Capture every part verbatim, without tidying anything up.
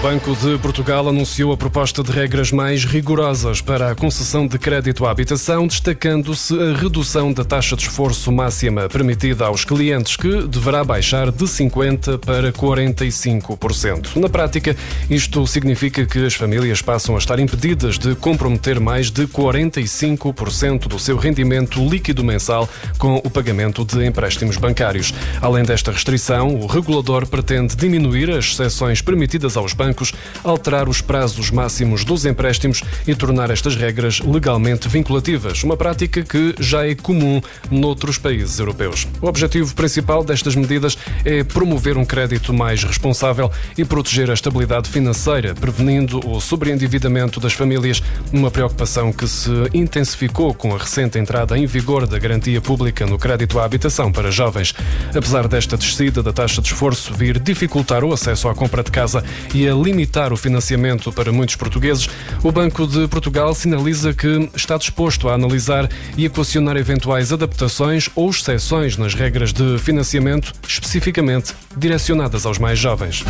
Banco de Portugal anunciou a proposta de regras mais rigorosas para a concessão de crédito à habitação, destacando-se a redução da taxa de esforço máxima permitida aos clientes, que deverá baixar de cinquenta por cento para quarenta e cinco por cento. Na prática, isto significa que as famílias passam a estar impedidas de comprometer mais de quarenta e cinco por cento do seu rendimento líquido mensal com o pagamento de empréstimos bancários. Além desta restrição, o regulador pretende diminuir as exceções permitidas aos bancos, alterar os prazos máximos dos empréstimos e tornar estas regras legalmente vinculativas, uma prática que já é comum noutros países europeus. O objetivo principal destas medidas é promover um crédito mais responsável e proteger a estabilidade financeira, prevenindo o sobreendividamento das famílias, uma preocupação que se intensificou com a recente entrada em vigor da garantia pública no crédito à habitação para jovens. Apesar desta descida da taxa de esforço vir dificultar o acesso à compra de casa e a limitar o financiamento para muitos portugueses, o Banco de Portugal sinaliza que está disposto a analisar e equacionar eventuais adaptações ou exceções nas regras de financiamento, especificamente direcionadas aos mais jovens.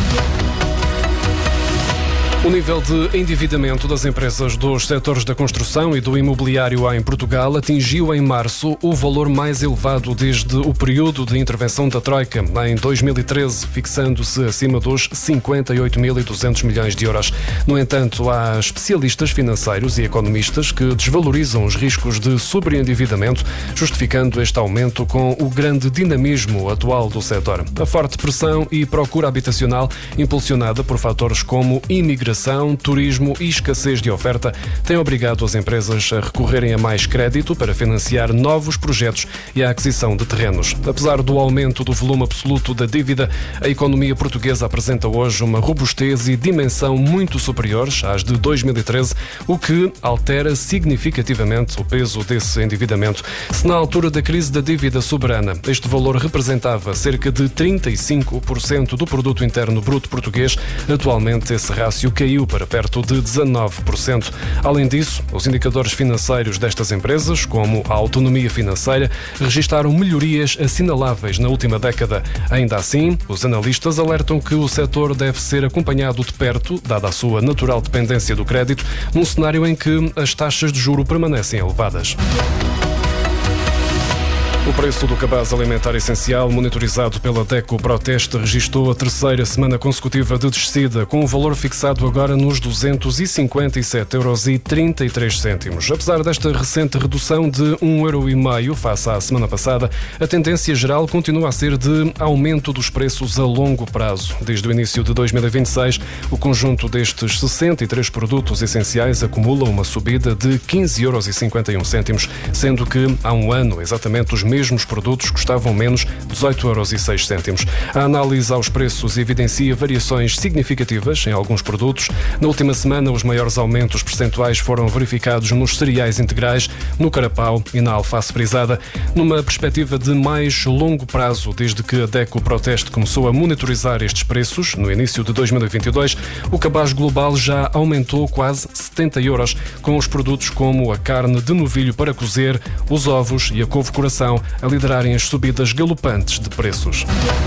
O nível de endividamento das empresas dos setores da construção e do imobiliário em Portugal atingiu em março o valor mais elevado desde o período de intervenção da Troika, em dois mil e treze, fixando-se acima dos cinquenta e oito mil e duzentos milhões de euros. No entanto, há especialistas financeiros e economistas que desvalorizam os riscos de sobreendividamento, justificando este aumento com o grande dinamismo atual do setor. A forte pressão e procura habitacional, impulsionada por fatores como imigração, turismo e escassez de oferta, tem obrigado as empresas a recorrerem a mais crédito para financiar novos projetos e a aquisição de terrenos. Apesar do aumento do volume absoluto da dívida, a economia portuguesa apresenta hoje uma robustez e dimensão muito superiores às de dois mil e treze, o que altera significativamente o peso desse endividamento. Se na altura da crise da dívida soberana este valor representava cerca de trinta e cinco por cento do produto interno bruto português, atualmente esse rácio caiu para perto de dezanove por cento. Além disso, os indicadores financeiros destas empresas, como a autonomia financeira, registaram melhorias assinaláveis na última década. Ainda assim, os analistas alertam que o setor deve ser acompanhado de perto, dada a sua natural dependência do crédito, num cenário em que as taxas de juro permanecem elevadas. O preço do cabaz alimentar essencial, monitorizado pela DECO Proteste, registrou a terceira semana consecutiva de descida, com o valor fixado agora nos duzentos e cinquenta e sete euros e trinta e três cêntimos. Apesar desta recente redução de um euro e meio face à semana passada, a tendência geral continua a ser de aumento dos preços a longo prazo. Desde o início de dois mil e vinte e seis, o conjunto destes sessenta e três produtos essenciais acumula uma subida de quinze euros e cinquenta e um cêntimos, sendo que há um ano, exatamente os mesmos produtos custavam menos dezoito euros e seis cêntimos. A análise aos preços evidencia variações significativas em alguns produtos. Na última semana, os maiores aumentos percentuais foram verificados nos cereais integrais, no carapau e na alface frisada. Numa perspectiva de mais longo prazo, desde que a DECO Proteste começou a monitorizar estes preços, no início de dois mil e vinte e dois, o cabaz global já aumentou quase setenta euros, com os produtos como a carne de novilho para cozer, os ovos e a couve-coração a liderarem as subidas galopantes de preços.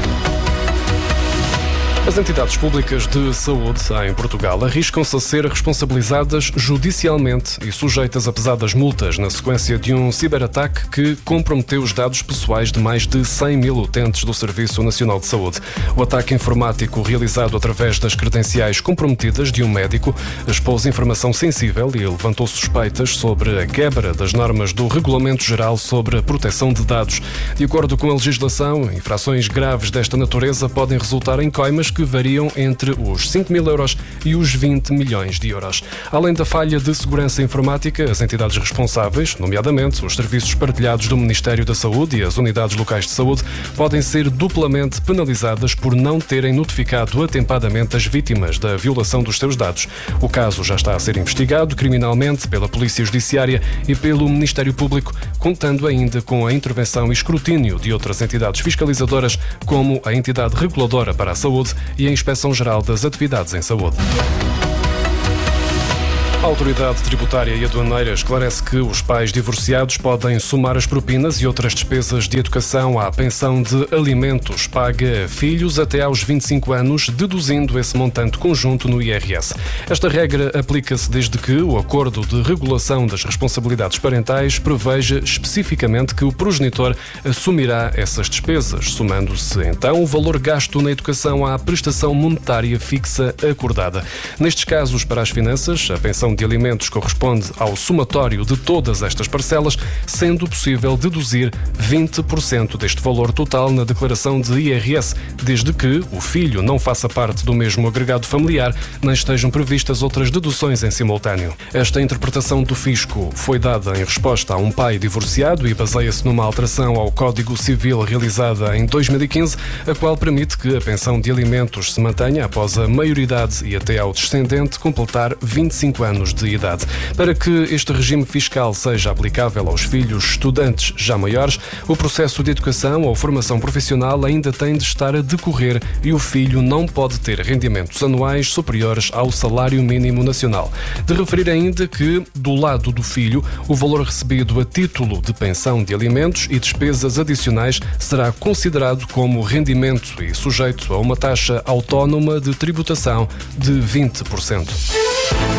As entidades públicas de saúde em Portugal arriscam-se a ser responsabilizadas judicialmente e sujeitas a pesadas multas na sequência de um ciberataque que comprometeu os dados pessoais de mais de cem mil utentes do Serviço Nacional de Saúde. O ataque informático, realizado através das credenciais comprometidas de um médico, expôs informação sensível e levantou suspeitas sobre a quebra das normas do Regulamento Geral sobre a Proteção de Dados. De acordo com a legislação, infrações graves desta natureza podem resultar em coimas que variam entre os cinco mil euros e os vinte milhões de euros. Além da falha de segurança informática, as entidades responsáveis, nomeadamente os serviços partilhados do Ministério da Saúde e as unidades locais de saúde, podem ser duplamente penalizadas por não terem notificado atempadamente as vítimas da violação dos seus dados. O caso já está a ser investigado criminalmente pela Polícia Judiciária e pelo Ministério Público, contando ainda com a intervenção e escrutínio de outras entidades fiscalizadoras, como a Entidade Reguladora para a Saúde e a Inspeção-Geral das Atividades em Saúde. A Autoridade Tributária e Aduaneira esclarece que os pais divorciados podem somar as propinas e outras despesas de educação à pensão de alimentos paga a filhos até aos vinte e cinco anos, deduzindo esse montante conjunto no I R S. Esta regra aplica-se desde que o Acordo de Regulação das Responsabilidades Parentais preveja especificamente que o progenitor assumirá essas despesas, somando-se então o valor gasto na educação à prestação monetária fixa acordada. Nestes casos, para as finanças, a pensão de alimentos corresponde ao somatório de todas estas parcelas, sendo possível deduzir vinte por cento deste valor total na declaração de I R S, desde que o filho não faça parte do mesmo agregado familiar, nem estejam previstas outras deduções em simultâneo. Esta interpretação do fisco foi dada em resposta a um pai divorciado e baseia-se numa alteração ao Código Civil realizada em dois mil e quinze, a qual permite que a pensão de alimentos se mantenha após a maioridade e até ao descendente completar vinte e cinco anos de idade. Para que este regime fiscal seja aplicável aos filhos estudantes já maiores, o processo de educação ou formação profissional ainda tem de estar a decorrer e o filho não pode ter rendimentos anuais superiores ao salário mínimo nacional. De referir ainda que, do lado do filho, o valor recebido a título de pensão de alimentos e despesas adicionais será considerado como rendimento e sujeito a uma taxa autónoma de tributação de vinte por cento.